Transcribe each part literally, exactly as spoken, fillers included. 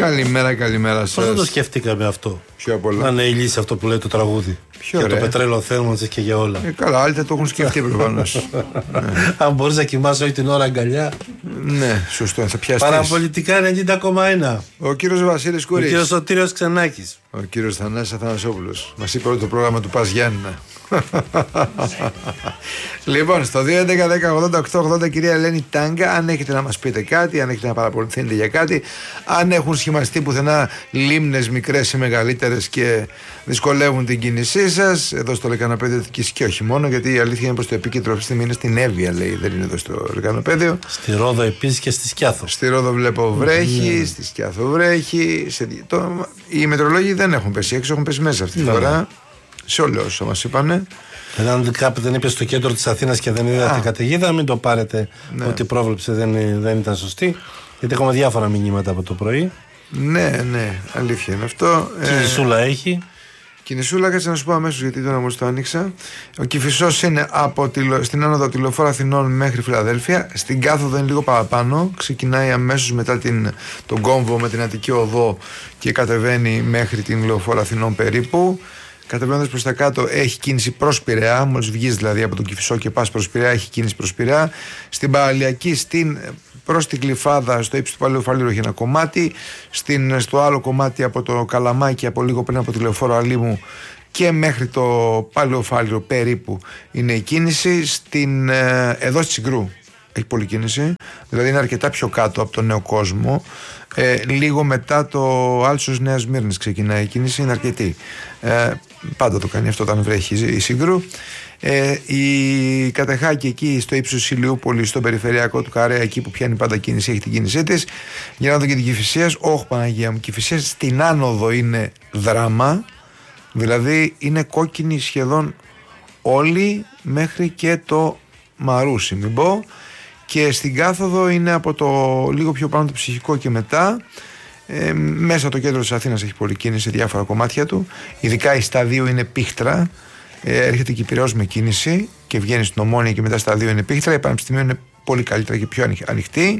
Καλημέρα, καλημέρα σας. Πώς δεν το σκεφτήκαμε αυτό? Ποιο απ' όλα? Να είναι η λύση αυτό που λέει το τραγούδι. Ποιο, για ρε? το πετρέλαιο θέρμανσης και για όλα. Ε, καλά, άλλοι δεν το έχουν σκεφτεί προφανώς. Ναι. Αν μπορείς να κοιμάσαι όλη την ώρα αγκαλιά. Ναι, σωστό, θα πιαστείς. Παραπολιτικά ενενήντα κόμμα ένα. Ο κύριος Βασίλης Ο Κουρής. κύριος Σωτήριος Ξενάκης. Ο κύριος Θανάσης Αθανασόπουλος. Μας είπε όλο το πρόγραμμα του Πας Γιάννηνα. Λοιπόν, στο δύο έντεκα δέκα ογδόντα οκτώ ογδόντα, κυρία Ελένη Τάγκα, αν έχετε να μας πείτε κάτι, αν έχετε να παραπολουθείτε για κάτι, αν έχουν σχημαστεί πουθενά λίμνες μικρές ή μεγαλύτερες και δυσκολεύουν την κίνησή σας, εδώ στο Λεκανοπέδιο και όχι μόνο, γιατί η αλήθεια είναι πως το επίκεντρο αυτή τη στιγμή είναι στην Εύβοια, λέει, δεν είναι εδώ στο Λεκανοπέδιο. Στη Ρόδο επίσης και στη Σκιάθο. Στη Ρόδο βλέπω βρέχει, mm. στη Σκιάθο βρέχει. Σε... Το... Οι μετρολόγοι δεν έχουν πέσει έξω, έχουν πέσει μέσα αυτή τη φορά. Σε όλο όσο μας είπανε. Αν κάποιο δεν είπε στο κέντρο της Αθήνας και δεν είδατε καταιγίδα, μην το πάρετε ναι. ότι η πρόβλεψη δεν, δεν ήταν σωστή. Γιατί έχουμε διάφορα μηνύματα από το πρωί. Ναι, ναι, αλήθεια είναι αυτό. Κινησούλα ε, έχει. Κινησούλα, κάτσε να σου πω αμέσως γιατί τώρα μόλις το άνοιξα. Ο Κηφισός είναι από τη, στην άνοδο τη Λεωφόρο Αθηνών μέχρι Φιλαδέλφια. Στην κάθοδο είναι λίγο παραπάνω. Ξεκινάει αμέσως μετά την, τον κόμβο με την Αττική Οδό και κατεβαίνει μέχρι την Λεωφόρο Αθηνών περίπου. Κατεβαίνοντας προς τα κάτω έχει κίνηση προς Πειραιά, μόλις βγεις δηλαδή από τον Κηφισό και πας προς Πειραιά, έχει κίνηση προς Πειραιά. Στην Παραλιακή, στην, προς την Γλυφάδα, στο ύψος του Παλαιού Φαλήρου έχει ένα κομμάτι. Στην, στο άλλο κομμάτι από το Καλαμάκι, από λίγο πριν από τη Λεωφόρο Αλήμου και μέχρι το Παλαιό Φαλήρο περίπου είναι η κίνηση. Στην, εδώ στη Συγκρού έχει πολλή κίνηση, δηλαδή είναι αρκετά πιο κάτω από τον Νέο Κόσμο. Ε, λίγο μετά το Άλσος Νέας Μύρνης ξεκινάει η κίνηση, είναι αρκετή. Ε, πάντα το κάνει αυτό όταν βρέχει η Συγκρού. Ε, η Κατεχάκη εκεί στο ύψος Ηλιούπολη, στο περιφερειακό του Καρέα, εκεί που πιάνει πάντα κίνηση, έχει την κίνησή της. Για να δω και την Κηφισίας, όχι Παναγία μου, Κηφισίας στην άνοδο είναι δράμα, δηλαδή είναι κόκκινη σχεδόν όλοι μέχρι και το Μαρούσι, μην πω. Και στην κάθοδο είναι από το λίγο πιο πάνω το Ψυχικό και μετά. Ε, μέσα το κέντρο της Αθήνας έχει πολλή κίνηση σε διάφορα κομμάτια του. Ειδικά η Σταδίου είναι πίχτρα. Ε, έρχεται και η Πειραιώς με κίνηση και βγαίνει στην Ομόνια και μετά Σταδίου είναι πίχτρα. Η Πανεπιστημίου είναι πολύ καλύτερα και πιο ανοιχτή.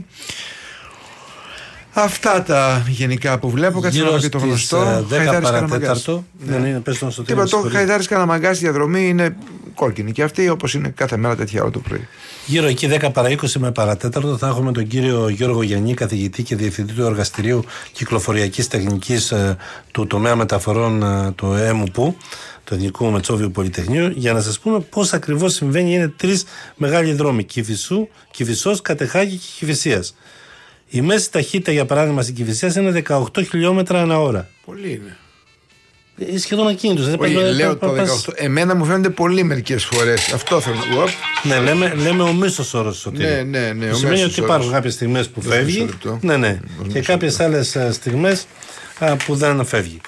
Αυτά τα γενικά που βλέπω. Κάτσε να δω και το γνωστό. δέκα παρατέταρτο. Δεν είναι, πες τον στο τέλος. Είπα το Χαϊδάρης Καραμαγκάς, η διαδρομή είναι κόκκινη και αυτή, όπως είναι κάθε μέρα τέτοια ώρα το πρωί. Γύρω εκεί δέκα παρά είκοσι με παρατέταρτο θα έχουμε τον κύριο Γιώργο Γιαννή, καθηγητή και διευθυντή του Εργαστηρίου Κυκλοφοριακής Τεχνικής ε, του τομέα μεταφορών ε, του ΕΜΟΥΠΟΥ, του Εθνικού Μετσόβιου Πολυτεχνείου, για να σας πούμε πώς ακριβώς συμβαίνει. Είναι τρεις μεγάλοι δρόμοι: Κηφισού, Κηφισός, Κατεχάκη και Κηφισίας. Η μέση ταχύτητα, για παράδειγμα, στην Κηφισίας είναι δεκαοκτώ χιλιόμετρα ανά ώρα. Πολύ είναι. Είναι σχεδόν ακίνητος. Λέω το δεκαοκτώ. Εμένα μου φαίνονται πολύ μερικές φορές. Αυτό θέλω. Ναι, λέμε, λέμε ο μέσος όρος. Ναι, ναι, ναι. Σημαίνει ότι υπάρχουν κάποιες στιγμές που φεύγει. Ναι, ναι. Και κάποιες άλλες στιγμές που δεν φεύγει.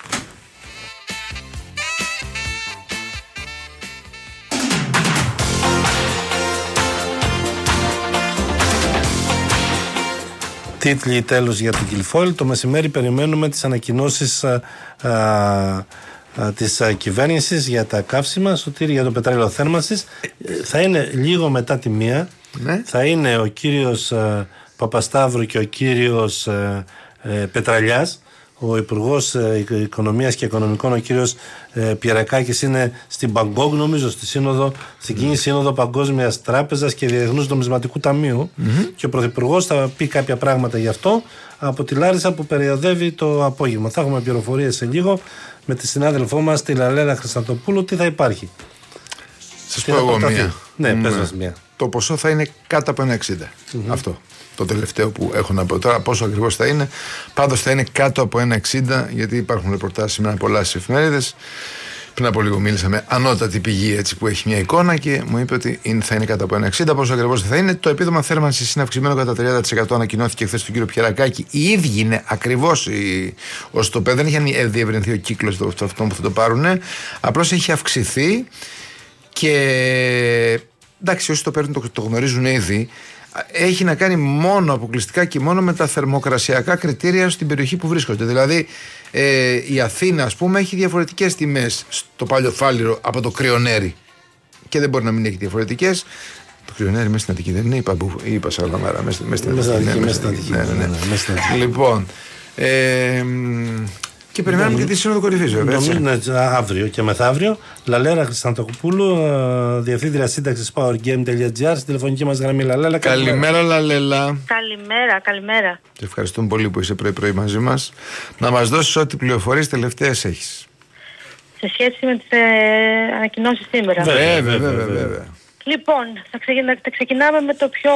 Τίτλοι τέλος για την Κιλφόλη. Το μεσημέρι περιμένουμε τις ανακοινώσεις α, α, α, της α, κυβέρνησης για τα καύσιμα, Σωτήρη, για το πετρέλαιο θέρμανσης. Θα είναι λίγο μετά τη μία. Ναι. Θα είναι ο κύριος α, Παπασταύρου και ο κύριος α, ε, Πετραλιάς. Ο Υπουργός ε, Οικονομίας και Οικονομικών, ο κύριος ε, Πιερακάκης, είναι στην Μπαγκόγκ, νομίζω, στη σύνοδο, στην κοινή σύνοδο Παγκόσμιας Τράπεζας και Διεθνούς Νομισματικού Ταμείου. Mm-hmm. Και ο Πρωθυπουργός θα πει κάποια πράγματα γι' αυτό από τη Λάρισα που περιοδεύει το απόγευμα. Θα έχουμε πληροφορίες σε λίγο με τη συνάδελφό μας, τη Λαλέλα Χρυσαντοπούλου, τι θα υπάρχει. Σας πω εγώ μία. Ναι, mm-hmm. πες μας μία. Το ποσό θα είναι κάτω από ένα εξήντα. Mm-hmm. Αυτό. Το τελευταίο που έχω να πω τώρα, πόσο ακριβώς θα είναι. Πάντως θα είναι κάτω από ένα εξήντα, γιατί υπάρχουν ρεπορτάζ σήμερα πολλά στις εφημερίδες. Πριν από λίγο μίλησα με ανώτατη πηγή, έτσι, που έχει μια εικόνα και μου είπε ότι είναι, θα είναι κάτω από ένα εξήντα. Πόσο ακριβώς θα είναι. Το επίδομα θέρμανσης είναι αυξημένο κατά τριάντα τοις εκατό, ανακοινώθηκε χθες του κ. Πιερακάκη. Οι ίδιοι είναι ακριβώς ως το πέντε. Δεν είχε διευρυνθεί ο κύκλος αυτών που θα το πάρουν. Απλώς έχει αυξηθεί και εντάξει, όσοι το παίρνουν το, το γνωρίζουν ήδη. Έχει να κάνει μόνο αποκλειστικά και μόνο με τα θερμοκρασιακά κριτήρια στην περιοχή που βρίσκονται. Δηλαδή ε, η Αθήνα, ας πούμε, έχει διαφορετικές τιμές στο Παλαιό Φάληρο από το Κρυονέρι και δεν μπορεί να μην έχει διαφορετικές. Το Κρυονέρι μέσα στην Αττική δεν είναι, είπα, είπα Σαρδαμάρα, μέσα στην Αττική. Λοιπόν, Ε, και περιμένουμε και τη Σύνοδο Κορυφής, βέβαια. Νομίζω αύριο και μεθαύριο. Λαλέρα Χρυσαντοκοπούλου, διευθύντρια σύνταξης powergame τελεία gr, στην τηλεφωνική μας γραμμή. Λαλέλα, καλημέρα, Λαλέλα. Καλημέρα, καλημέρα. Και ευχαριστούμε πολύ που είσαι πρωί-πρωί μαζί μας. Να μας δώσεις ό,τι πληροφορίες τελευταίες έχεις. Σε σχέση με τις ε, ανακοινώσεις σήμερα. Βέβαια, βέβαια, βέβαια. Λοιπόν, θα, ξεκινα, θα ξεκινάμε με το πιο.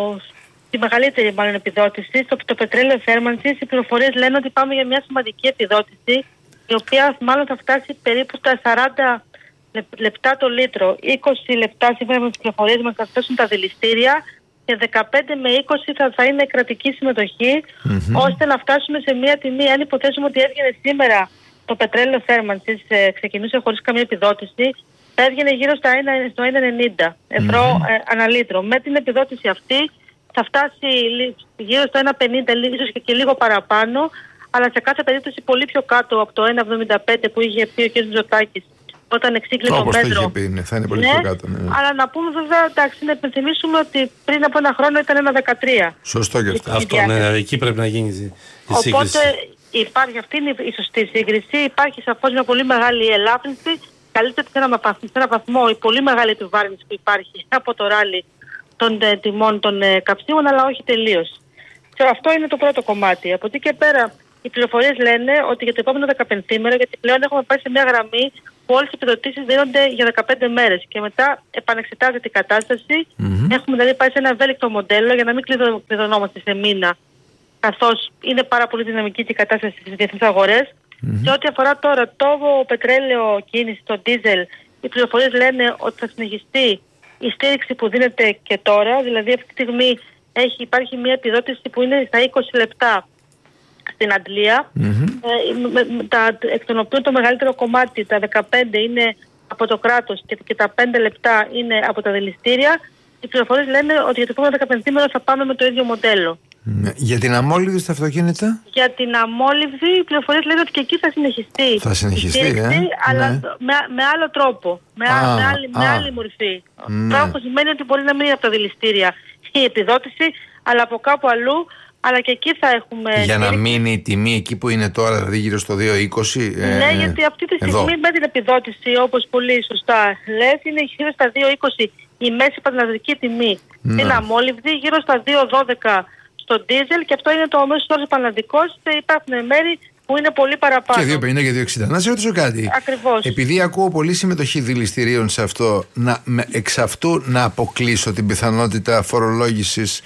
Τη μεγαλύτερη μάλλον επιδότηση, το, το πετρέλαιο θέρμανσης. Οι πληροφορίες λένε ότι πάμε για μια σημαντική επιδότηση, η οποία μάλλον θα φτάσει περίπου στα σαράντα λεπτά το λίτρο. είκοσι λεπτά σύμφωνα με τις πληροφορίες μας θα φτάσουν τα δηληστήρια και δεκαπέντε με είκοσι θα, θα είναι κρατική συμμετοχή, mm-hmm. ώστε να φτάσουμε σε μια τιμή. Αν υποθέσουμε ότι έβγαινε σήμερα το πετρέλαιο θέρμανσης, ε, ξεκινούσε χωρίς καμία επιδότηση, θα έβγαινε γύρω στα ένα ενενήντα ευρώ mm-hmm. ε, ανά λίτρο. Με την επιδότηση αυτή θα φτάσει γύρω στο ένα πενήντα, ίσως και, και λίγο παραπάνω, αλλά σε κάθε περίπτωση πολύ πιο κάτω από το ένα εβδομήντα πέντε που είχε πει ο κ. Μητσοτάκης όταν εξήγηλε το μέτρο. Όπως το είχε πει, ναι, θα είναι πολύ ναι, πιο κάτω. Ναι. Αλλά να πούμε βέβαια, εντάξει, να υπενθυμίσουμε ότι πριν από ένα χρόνο ήταν ένα δεκατρία. Σωστό και αυτό. Αυτό, ναι, εκεί πρέπει να γίνει η σύγκριση. Οπότε υπάρχει, αυτή είναι η σωστή σύγκριση. Υπάρχει σαφώς μια πολύ μεγάλη ελάφρυνση. Καλύπτεται σε ένα βαθμό η πολύ μεγάλη επιβάρυνση που υπάρχει από το ράλι των ε, τιμών των ε, καυσίμων, αλλά όχι τελείως. Και αυτό είναι το πρώτο κομμάτι. Από εκεί και πέρα, οι πληροφορίες λένε ότι για το επόμενο δεκαπενθήμερο, γιατί πλέον έχουμε πάει σε μια γραμμή που όλες οι επιδοτήσεις δίνονται για δεκαπέντε μέρες και μετά επανεξετάζεται η κατάσταση. Mm-hmm. Έχουμε δηλαδή πάει σε ένα ευέλικτο μοντέλο για να μην κλειδωνόμαστε σε μήνα, καθώς είναι πάρα πολύ δυναμική και η κατάσταση στις διεθνείς αγορές. Mm-hmm. Σε ό,τι αφορά τώρα το πετρέλαιο κίνηση, το ντίζελ, οι πληροφορίες λένε ότι θα συνεχιστεί η στήριξη που δίνεται και τώρα, δηλαδή αυτή τη στιγμή έχει, υπάρχει μια επιδότηση που είναι στα είκοσι λεπτά στην Αντλία, mm-hmm. ε, με, με, τα, εκ των οποίων το μεγαλύτερο κομμάτι, τα δεκαπέντε είναι από το κράτος και, και τα πέντε λεπτά είναι από τα δηληστήρια. Οι πληροφορίες λένε ότι για το επόμενο δεκαπενθήμερο θα πάμε με το ίδιο μοντέλο. Mm. Για την αμόλυβη στα αυτοκίνητα? Για την αμόλυβη, οι πληροφορίες λένε ότι και εκεί θα συνεχιστεί. Θα συνεχιστεί, ε? αλλά ναι. με, με άλλο τρόπο, με, α, με, άλλη, α, με άλλη μορφή. Ναι. Πράγμα που σημαίνει ότι μπορεί να μην είναι από τα δηληστήρια η επιδότηση, αλλά από κάπου αλλού. Αλλά και εκεί θα έχουμε. Για να μείνει η τιμή εκεί που είναι τώρα, δηλαδή γύρω στο δύο είκοσι. Ε, ναι, γιατί αυτή τη στιγμή εδώ. Με την επιδότηση, όπως πολύ σωστά λες, είναι γύρω στα δύο είκοσι η μέση πανελλαδική τιμή. Ναι. Είναι αμόλυβδη, γύρω στα δύο δώδεκα στο ντίζελ και αυτό είναι το μέσο όρος πανελλαδικός και υπάρχουν μέρη που είναι πολύ παραπάνω. Και δύο πενήντα και δύο εξήντα. Να σε ρωτήσω κάτι. Ακριβώς. Επειδή ακούω πολύ συμμετοχή δηληστηρίων σε αυτό, να, με, εξ αυτού να αποκλείσω την πιθανότητα φορολόγησης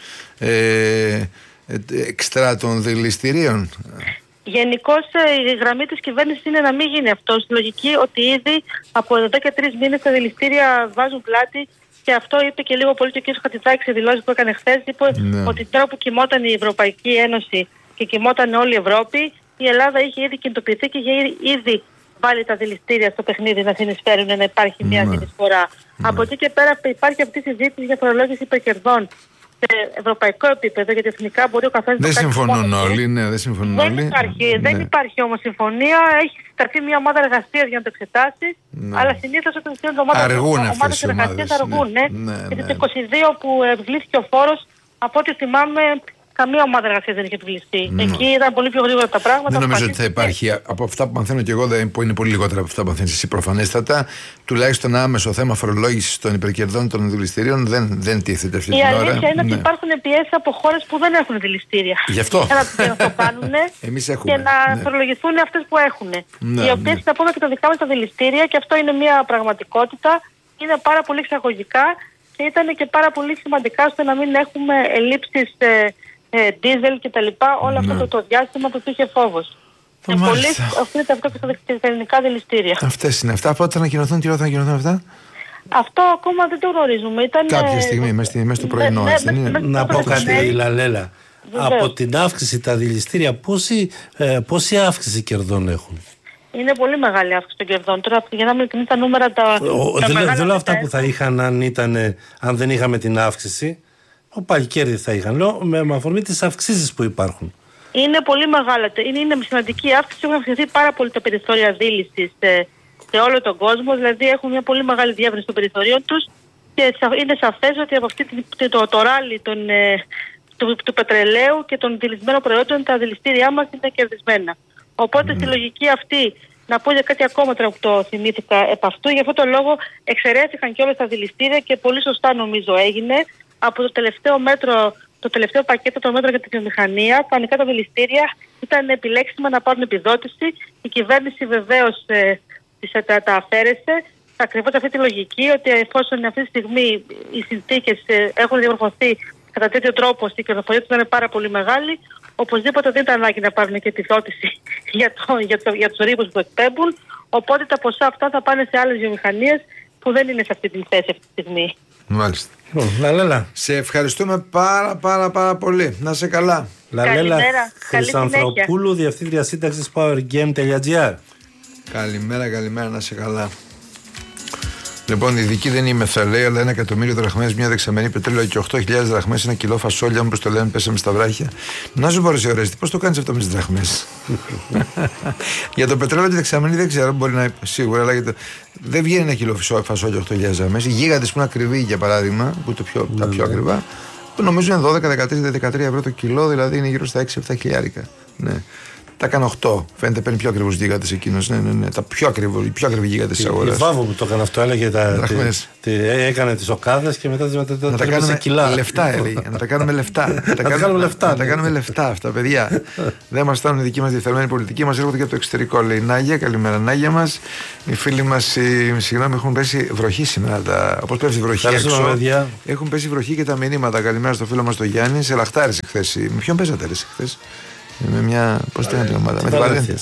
ε, εξτρά των δηληστηρίων. Γενικώς η γραμμή της κυβέρνησης είναι να μην γίνει αυτό. Στη λογική ότι ήδη από εδώ και τρεις μήνες τα δηληστήρια βάζουν πλάτη. Και αυτό είπε και λίγο πολύ και ο κ. Χατζηδάκης σε δηλώσεις που έκανε χθες. Είπε ναι. ότι τώρα που κοιμόταν η Ευρωπαϊκή Ένωση και κοιμόταν όλη η Ευρώπη, η Ελλάδα είχε ήδη κινητοποιηθεί και είχε ήδη βάλει τα δηληστήρια στο παιχνίδι να συνεισφέρουν, να υπάρχει μια ναι. συνεισφορά. Ναι. Από εκεί και πέρα υπάρχει αυτή η συζήτηση για φορολόγηση υπερκερδών σε ευρωπαϊκό επίπεδο, γιατί εθνικά μπορεί ο καθένας να κάνει. Δεν συμφωνούν όλοι, ναι, δεν συμφωνούν δεν όλοι. Υπάρχει, ναι. Δεν υπάρχει όμως συμφωνία. Έχει συσταθεί μια ομάδα εργασίας για να το εξετάσει. Ναι. Αλλά συνήθως όταν στείλουν ομάδα εργασίας αργούν. Ναι. Ναι. Ναι, γιατί ναι. το είκοσι δύο που ευλήθηκε ο φόρος, από ό,τι θυμάμαι, καμία ομάδα εργασίας δεν είχε επιβληθεί. Mm. Εκεί ήταν πολύ πιο γρήγορα τα πράγματα. Δεν νομίζω ότι θα υπάρχει, από αυτά που μαθαίνω και εγώ, που είναι πολύ λιγότερα από αυτά που μαθαίνεις εσύ προφανέστατα, τουλάχιστον άμεσο θέμα φορολόγησης των υπερκερδών των δηληστηρίων δεν, δεν τίθεται αυτή η την ώρα. Η αλήθεια είναι ναι. ότι υπάρχουν πιέσεις από χώρες που δεν έχουν δηληστήρια. Γι' αυτό. Για να το κάνουν και να ναι. φορολογηθούν αυτές που έχουν. Ναι, οι οποίες ναι. θα πούμε και τα δικά μας τα δηληστήρια, και αυτό είναι μια πραγματικότητα, είναι πάρα πολύ εξαγωγικά και ήταν και πάρα πολύ σημαντικά ώστε να μην έχουμε ελλείψεις ντίζελ και τα λοιπά, όλο ναι. αυτό το, το διάστημα που υπήρχε φόβος. Και πολλοί οφείλεται αυτό και στα ελληνικά δηληστήρια. Αυτές είναι αυτά. Πότε θα ανακοινωθούν, τι ώρα θα ανακοινωθούν αυτά? Αυτό ακόμα δεν το γνωρίζουμε. Ήταν, κάποια στιγμή, ε, μέσα στο πρωινό. Ναι, έτσι, ναι, είναι. Να πω κάτι, Λαλέλα. Από την αύξηση τα δηληστήρια, πόση, ε, πόση αύξηση κερδών έχουν? Είναι πολύ μεγάλη αύξηση των κερδών. Τώρα, για να μην κρίνει τα νούμερα τα. Ο, τα δεν, δεν λέω αυτά που θα είχαν αν, ήταν, αν δεν είχαμε την αύξηση. Ο πάλι κέρδη θα είχαν. Λέω με αφορμή τις αυξήσεις που υπάρχουν. Είναι πολύ μεγάλα. Είναι, είναι σημαντική αύξηση. Έχουν αυξηθεί πάρα πολύ τα περιθώρια δίλησης σε, σε όλο τον κόσμο. Δηλαδή έχουν μια πολύ μεγάλη διεύρυνση των περιθωρίων τους. Και είναι σαφές ότι από αυτή το, το, το ράλι των, του, του πετρελαίου και των δηλισμένων προϊόντων, τα δηληστήριά μας είναι κερδισμένα. Οπότε mm. στη λογική αυτή, να πω για κάτι ακόμα που το θυμήθηκα επ' αυτού, για αυτόν τον λόγο εξαιρέθηκαν και όλες τα δηληστήρια και πολύ σωστά νομίζω έγινε από το τελευταίο μέτρο, το τελευταίο πακέτο των μέτρων για τη βιομηχανία. Κανονικά τα δηληστήρια ήταν επιλέξιμα να πάρουν επιδότηση. Η κυβέρνηση βεβαίως ε, τα, τα αφαίρεσε. Ακριβώς αυτή τη λογική, ότι εφόσον αυτή τη στιγμή οι συνθήκες ε, έχουν διαμορφωθεί κατά τέτοιο τρόπο, η κερδοφορία του είναι πάρα πολύ μεγάλη, οπωσδήποτε δεν ήταν ανάγκη να πάρουν και επιδότηση για, το, για, το, για τους ρήπους που εκπέμπουν. Οπότε τα ποσά αυτά θα πάνε σε άλλες βιομηχανίες που δεν είναι σε αυτή τη θέση αυτή τη στιγμή. Μάλιστα. Λαλέλα. Σε ευχαριστούμε πάρα πάρα πάρα πολύ. Να σε καλά. Λαλέλα Χρυσανθροπούλου, Διευθύντρια Σύνταξης powergame.gr. Καλημέρα, καλημέρα, να σε καλά. Λοιπόν, η δική δεν είμαι, θα λέει, αλλά ένα εκατομμύριο δραχμές, μια δεξαμενή πετρέλαιο και οκτώ χιλιάδες δραχμές, ένα κιλό φασόλια, όπως το λένε, πέσαμε στα βράχια. Να σου πω, ρε Ορέστη, πώς το κάνεις αυτό με τις δραχμές? Για το πετρέλαιο και δεξαμενή δεν ξέρω, μπορεί να είναι σίγουρα, αλλά για το... δεν βγαίνει ένα κιλό φασόλια οκτώ χιλιάδες δραχμές. Οι γίγαντες που είναι ακριβοί, για παράδειγμα, που το πιο, τα πιο ακριβά, που νομίζω είναι δώδεκα, δεκατρία, δεκατρία ευρώ το κιλό, δηλαδή είναι γύρω στα έξι επτά χιλιάρικα. Ναι. Τα κάνω οκτώ. Φαίνεται παίρνει πιο ακριβούς γίγαντες εκείνος. Ναι, ναι, ναι. Τα πιο ακριβούς, οι πιο ακριβοί γίγαντες της αγοράς. Η Βάβο που το έκανε αυτό, έλεγε τα, τη, τη, έκανε τις οκάδες και μετά, μετά να τα κάνουμε κιλά. Λεφτά, έλεγε. Να τα κάνουμε λεφτά. Να τα κάνουμε λεφτά. Να τα κάνουμε λεφτά αυτά, παιδιά. Δεν μας φτάνουν οι δικοί μας διεφθαρμένοι πολιτικοί, μας έρχονται και από το εξωτερικό. Λέει Νάγια, καλημέρα Νάγια μας. Οι φίλοι μας, συγγνώμη, έχουν πέσει βροχή σήμερα. Όπως πέφτει βροχή έξω. Έχουν πέσει βροχή και τα μηνύματα. Καλημέρα στο φίλο μας το Γιάννη. Σε λαχτάρισε χθες. Με ποιον παίζατε χθες? Με μια. Πώς την την ομάδα? Με την Βαλένθια.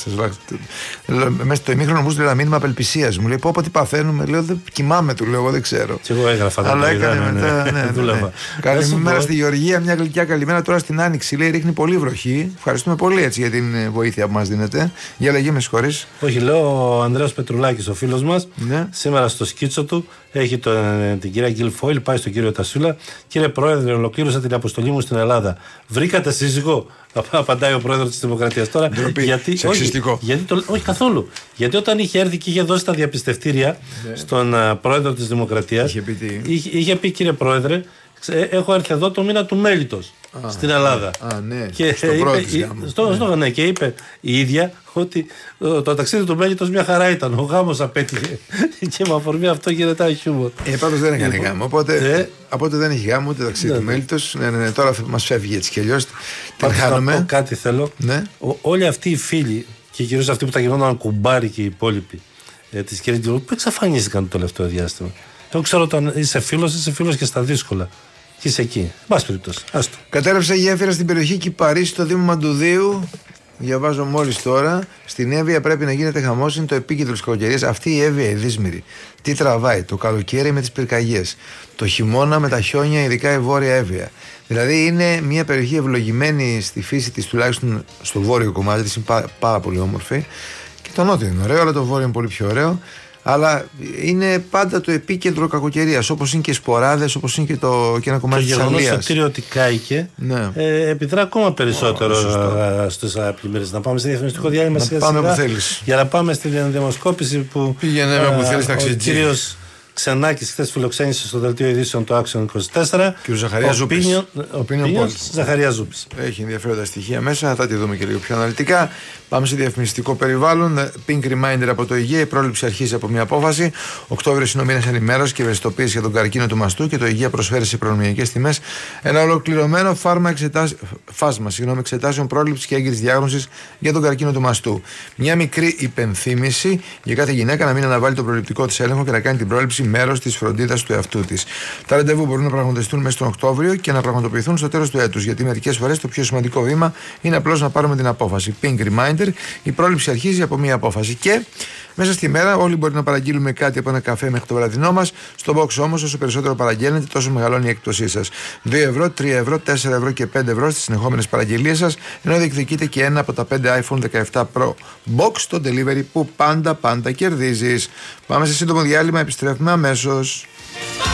Μέσα στο ημίχρονο μου στείλε ένα μήνυμα απελπισίας. Μου λέει: Πω, πω, τι παθαίνουμε. Λέω: Δεν κοιμάμαι, του λέω: Εγώ δεν ξέρω. Και εγώ έγραφα τα πράγματα. Καλημέρα στη Γεωργία, μια γλυκιά καλημέρα τώρα στην Άνοιξη. Λέει: Ρίχνει πολύ βροχή. Ευχαριστούμε πολύ έτσι για την βοήθεια που μας δίνετε. Για λέγε, με συγχωρείς. Όχι, λέω ο Ανδρέας Πετρουλάκης, ο φίλος μας, σήμερα στο σκίτσο του έχει την κυρία Γκιλφόιλ, πάει στον κύριο Τασούλα. Κύριε Πρόεδρε, ολοκλήρωσα την αποστολή μου στην Ελλάδα. Βρήκατε σύζυγο? Απαντάει ο πρόεδρος της Δημοκρατίας τώρα. Γιατί, όχι, γιατί το, όχι καθόλου. Γιατί όταν είχε έρθει και είχε δώσει τα διαπιστευτήρια yeah. στον uh, πρόεδρο της Δημοκρατίας, είχε πει, τι? είχε, είχε πει κύριε Πρόεδρε, έχω έρθει εδώ το μήνα του Μέλιτος ah, στην Ελλάδα. Ah, ναι. Και στο είπε, πρώτο στο, ναι. Στο, ναι, και είπε η ίδια ότι το, το ταξίδι του Μέλιτος μια χαρά ήταν. Ο γάμος απέτυχε. Και με αφορμή αυτό γίνεται ένα χιούμορ. Ε, πάντως δεν έκανε λοιπόν, γάμο. Οπότε, ε, οπότε δεν έχει γάμο ούτε ταξίδι ναι, του Μέλιτος. Ναι, ναι, ναι, τώρα μας φεύγει έτσι κι αλλιώς. Την χάνουμε. Κάτι θέλω. Ναι. Ο, όλοι αυτοί οι φίλοι και κυρίως αυτοί που τα γινόταν κουμπάρι και οι υπόλοιποι ε, της κυρίας Γκυλού, που εξαφανίστηκαν το τελευταίο διάστημα. Εγώ ξέρω όταν είσαι φίλος, είσαι φίλος και στα δύσκολα. Και είσαι εκεί. Μπας περιπτώσει. Άστο. Κατέρευσε γέφυρα στην περιοχή Κυπαρίσι στο Δήμο Μαντουδίου. Διαβάζω μόλις τώρα. Στην Εύβοια πρέπει να γίνεται χαμός. Είναι το επίκεντρο της κακοκαιρίας. Αυτή η Εύβοια, η δύσμηρη. Τι τραβάει? Το καλοκαίρι με τις πυρκαγιές. Το χειμώνα με τα χιόνια, ειδικά η Βόρεια Εύβοια. Δηλαδή είναι μια περιοχή ευλογημένη στη φύση της, τουλάχιστον στο βόρειο κομμάτι της. Είναι πάρα, πάρα πολύ όμορφη. Και το νότιο είναι ωραίο, αλλά το βόρειο είναι πολύ πιο ωραίο. Αλλά είναι πάντα το επίκεντρο κακοκαιρίας, όπως είναι και οι σποράδες, όπως είναι και, το, και ένα κομμάτι της Αλίας. Το γεγονός ότι κάηκε ναι. ε, επιδρά ακόμα περισσότερο oh, στους πλημμύρες. Να πάμε σε διαφημιστικό διάλειμμα σιγά σιγά, για να πάμε στην δημοσκόπηση που πήγαινε με που θέλεις να ξετζήσει. Ξενάκης χθες φιλοξένησε στο δελτίο ειδήσεων του Άξιον είκοσι τέσσερα. Και ο Ζαχαρίας Ζούπης. Ο Ζαχαρίας Ζούπης. Έχει ενδιαφέροντα στοιχεία μέσα, θα τη δούμε και λίγο πιο αναλυτικά. Πάμε σε διαφημιστικό περιβάλλον. Pink Reminder από το Υγεία. Η πρόληψη αρχίζει από μια απόφαση. Οκτώβριος είναι ο μήνας ενημέρωσης και ευαισθητοποίηση για τον καρκίνο του μαστού και το Υγεία προσφέρει σε προνομιακές τιμές ένα ολοκληρωμένο φάρμα εξετάσ... φάσμα συγγνώμη, εξετάσεων πρόληψης και έγκυρης διάγνωσης για τον καρκίνο του μαστού. Μια μικρή υπενθύμηση για κάθε γυναίκα να μην αναβάλει το προληπτικό της έλεγχο και να κάνει την πρόληψη μέρος της φροντίδας του εαυτού της. Τα ραντεβού μπορούν να πραγματοποιηθούν μέσα στον Οκτώβριο και να πραγματοποιηθούν στο τέλος του έτους. Γιατί μερικές φορές το πιο σημαντικό βήμα είναι απλώς να πάρουμε την απόφαση. Pink Reminder, η πρόληψη αρχίζει από μία απόφαση. Και μέσα στη μέρα όλοι μπορεί να παραγγείλουμε κάτι από ένα καφέ μέχρι το βραδινό μας. Στο box όμως, όσο περισσότερο παραγγέλνετε, τόσο μεγαλώνει η έκπτωσή σας. δύο ευρώ, τρία ευρώ, τέσσερα ευρώ και πέντε ευρώ στις συνεχόμενες παραγγελίες σας, ενώ διεκδικείτε και ένα από τα πέντε iPhone δεκαεπτά Pro Box στο delivery που πάντα πάντα κερδίζεις. Πάμε σε σύντομο διάλειμμα, επιστρέφουμε αμέσως.